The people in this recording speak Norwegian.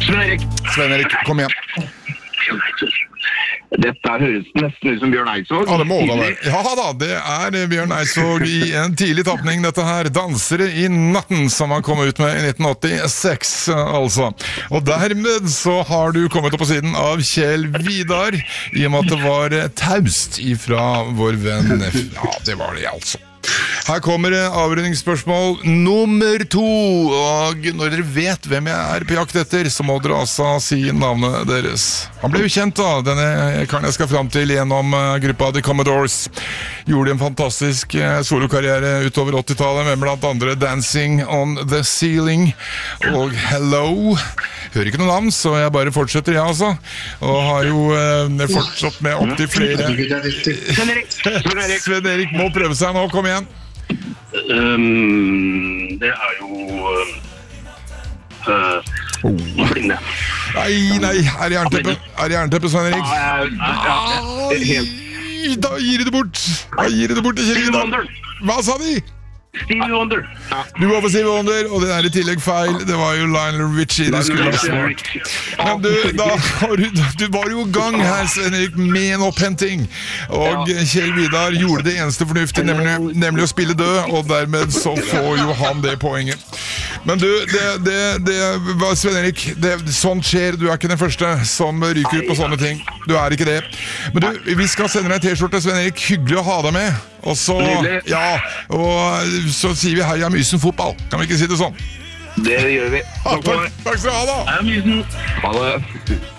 Sven-Erik, kom igjen. Dette høres nesten ut som Bjørn Eidsvåg. Ja, det må da være. Ja da, det er Bjørn Eidsvåg i en tidlig tappning, dette her. Dansere i natten, som han kom ut med i 1986, altså. Og dermed så har du kommet opp på siden av Kjell Vidar, i og med at det var taust ifra vår venn. Ja, det var det altså. Her kommer avrundingsspørsmål nummer 2, og når dere vet hvem jeg er på jakt etter, så må dere altså si navnet deres. Han ble jo kjent da, denne karen jeg skal frem til gjennom gruppa The Commodores. Gjorde en fantastisk solokarriere utover 80-tallet, med blant andre Dancing on the Ceiling og Hello. Hører ikke noe navn, så jeg bare fortsetter, jeg altså. Og har jo fortsatt med opp til flere. Sven-Erik må prøve seg nå, kom igjen. Det jo Blinde. Nei, er jernteppe, Sven-Erik? Da gir du det bort. Til Kjell Vidar. Hva sa de? Stevie Wonder. Du var på Stevie Wonder, og det i tillegg feil. Det var jo Lionel Richie du skulle ha svart. Men du var jo i gang her, Sven-Erik, med en opphenting. Og Kjell Vidar gjorde det eneste fornuftige, nemlig å spille død, og dermed så får jo han det poenget. Men du, Sven-Erik, sånt skjer. Du ikke den første som ryker ut på sånne ting. Du ikke det. Men du, vi skal sende deg en t-skjorte, Sven-Erik. Hyggelig å ha deg med. Og så, så sier vi heia Mysen fotball. Kan vi ikke si det sånn? Det gjør vi. Takk skal du ha da. Heia Mysen. Ha det.